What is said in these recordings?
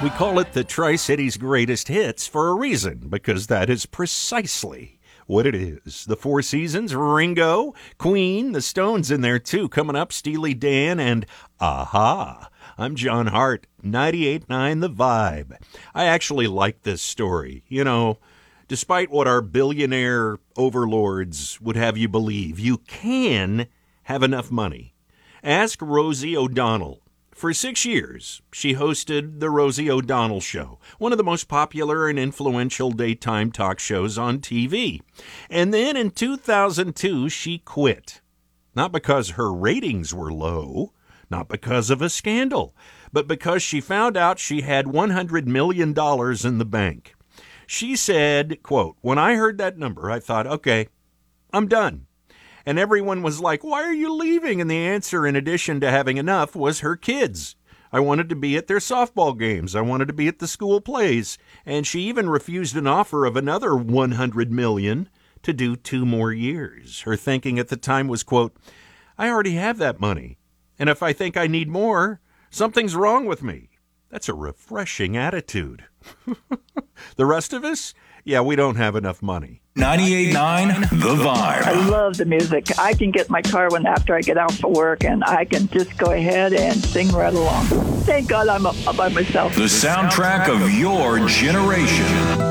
We call it the Tri-Cities Greatest Hits for a reason, because that is precisely what it is. The Four Seasons, Ringo, Queen, the Stones in there too, coming up, Steely Dan, and Aha. I'm John Hart, 98.9 The Vibe. I actually like this story. You know, despite what our billionaire overlords would have you believe, you can have enough money. Ask Rosie O'Donnell. For 6 years, she hosted The Rosie O'Donnell Show, one of the most popular and influential daytime talk shows on TV. And then in 2002, she quit. Not because her ratings were low, not because of a scandal, but because she found out she had $100 million in the bank. She said, quote, "When I heard that number, I thought, okay, I'm done." And everyone was like, "Why are you leaving?" And the answer, in addition to having enough, was her kids. I wanted to be at their softball games. I wanted to be at the school plays. And she even refused an offer of another $100 million to do 2 more years. Her thinking at the time was, quote, "I already have that money. And if I think I need more, something's wrong with me." That's a refreshing attitude. The rest of us? Yeah, we don't have enough money. 98.9 The Vibe. I love the music. I can get in my car after I get out for work, and I can just go ahead and sing right along. Thank God I'm up by myself. The soundtrack of your generation.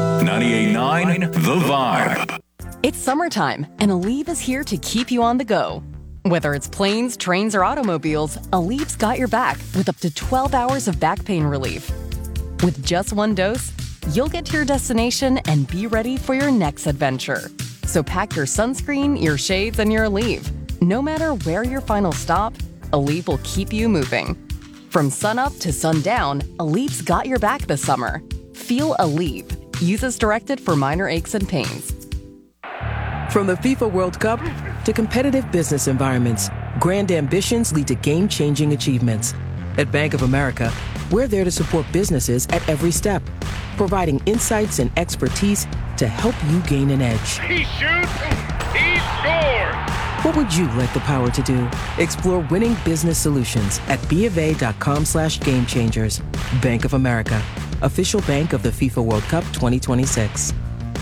98.9 The Vibe. It's summertime, and Aleve is here to keep you on the go. Whether it's planes, trains, or automobiles, Aleve's got your back with up to 12 hours of back pain relief. With just one dose, you'll get to your destination and be ready for your next adventure. So pack your sunscreen, your shades, and your Aleve. No matter where your final stop, Aleve will keep you moving. From sunup to sundown, Aleve's got your back this summer. Feel Aleve. Use as directed for minor aches and pains. From the FIFA World Cup to competitive business environments, grand ambitions lead to game-changing achievements. At Bank of America, we're there to support businesses at every step, providing insights and expertise to help you gain an edge. He shoots, he scores! What would you like the power to do? Explore winning business solutions at BofA.com/gamechangers. Bank of America, official bank of the FIFA World Cup 2026.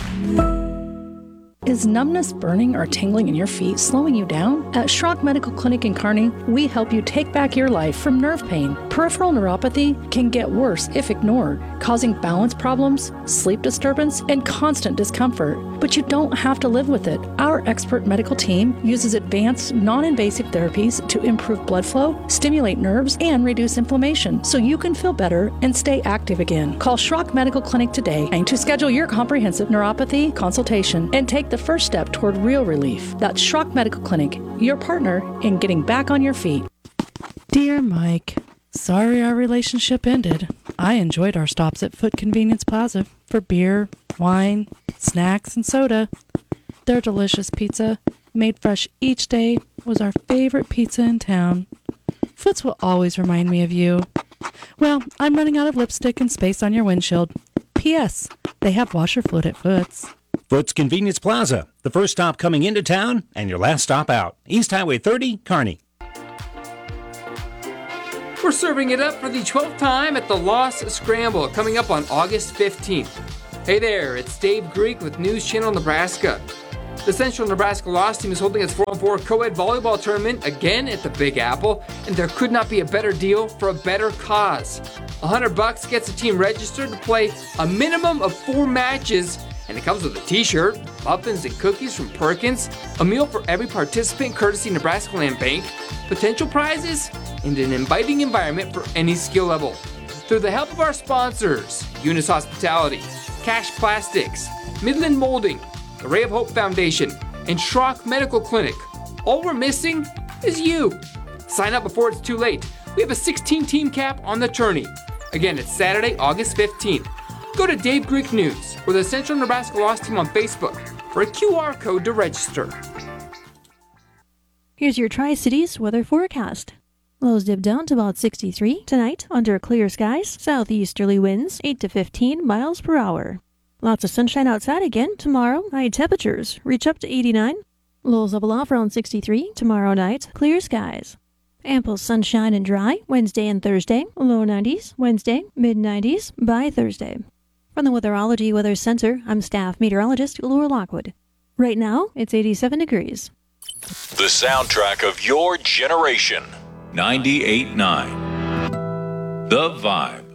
Is numbness, burning, or tingling in your feet slowing you down? At Schrock Medical Clinic in Kearney, we help you take back your life from nerve pain. Peripheral neuropathy can get worse if ignored, causing balance problems, sleep disturbance, and constant discomfort. But you don't have to live with it. Our expert medical team uses advanced, non-invasive therapies to improve blood flow, stimulate nerves, and reduce inflammation, so you can feel better and stay active again. Call Schrock Medical Clinic today and to schedule your comprehensive neuropathy consultation and take the first step toward real relief. That's Schrock Medical Clinic, your partner in getting back on your feet. Dear Mike, sorry our relationship ended. I enjoyed our stops at Foot Convenience Plaza for beer, wine, snacks, and soda. Their delicious pizza, made fresh each day, was our favorite pizza in town. Foots will always remind me of you. Well, I'm running out of lipstick and space on your windshield. P.S. They have washer fluid at Foots. Foots Convenience Plaza, the first stop coming into town and your last stop out. East Highway 30, Kearney. We're serving it up for the 12th time at the Lost Scramble, coming up on August 15th. Hey there, it's Dave Greek with News Channel Nebraska. The Central Nebraska Lost team is holding its 4-on-4 co-ed volleyball tournament again at the Big Apple, and there could not be a better deal for a better cause. $100 gets the team registered to play a minimum of 4 matches, and it comes with a t-shirt, muffins and cookies from Perkins, a meal for every participant courtesy Nebraska Land Bank, potential prizes, and an inviting environment for any skill level. Through the help of our sponsors, Eunice Hospitality, Cash Plastics, Midland Molding, the Ray of Hope Foundation, and Schrock Medical Clinic, all we're missing is you. Sign up before it's too late. We have a 16-team cap on the tourney. Again, it's Saturday, August 15th. Go to Dave Greek News or the Central Nebraska Lost team on Facebook for a QR code to register. Here's your Tri-Cities weather forecast. Lows dip down to about 63 tonight under clear skies, southeasterly winds 8 to 15 miles per hour. Lots of sunshine outside again tomorrow. High temperatures reach up to 89. Lows level off around 63 tomorrow night, clear skies. Ample sunshine and dry Wednesday and Thursday. Low 90s Wednesday, mid 90s by Thursday. From the Weatherology Weather Center, I'm staff meteorologist Laura Lockwood. Right now, it's 87 degrees. The soundtrack of your generation. 98.9 The Vibe.